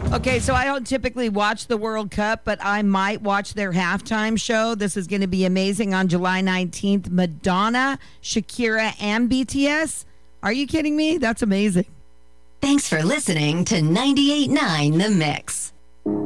Okay, so I don't typically watch the World Cup, but I might watch their halftime show. This is going to be amazing on July 19th. Madonna, Shakira, and BTS. Are you kidding me? That's amazing. Thanks for listening to 98.9 The Mix.